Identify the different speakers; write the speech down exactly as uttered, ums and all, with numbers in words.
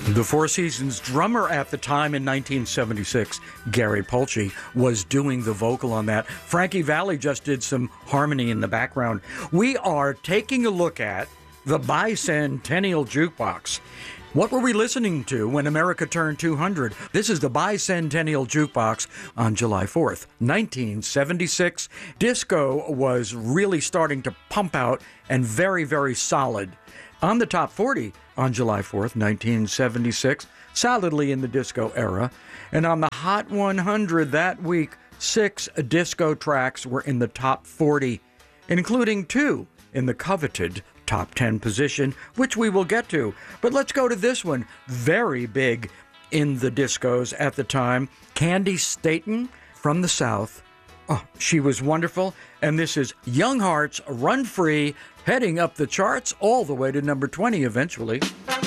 Speaker 1: The Four Seasons drummer at the time in nineteen seventy-six, Gary Polchi, was doing the vocal on that. Frankie Valli just did some harmony in the background. We are taking a look at the Bicentennial Jukebox. What were we listening to when America turned two hundred? This is the Bicentennial Jukebox on July fourth, nineteen seventy-six. Disco was really starting to pump out and very, very solid. On the top forty on July fourth, nineteen seventy-six, solidly in the disco era. And on the Hot one hundred that week, six disco tracks were in the top forty, including two in the coveted top ten position, which we will get to. But let's go to this one, very big in the discos at the time. Candy Staton from the South. Oh, she was wonderful. And this is Young Hearts, Run Free, heading up the charts all the way to number twenty eventually.